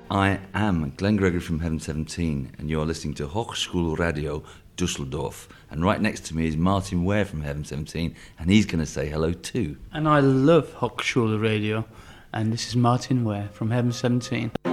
I am Glenn Gregory from Heaven 17, and you're listening to Hochschulradio Dusseldorf. And right next to me is Martin Ware from Heaven 17, and he's going to say hello too. And I love Hochschulradio, and this is Martin Ware from Heaven 17.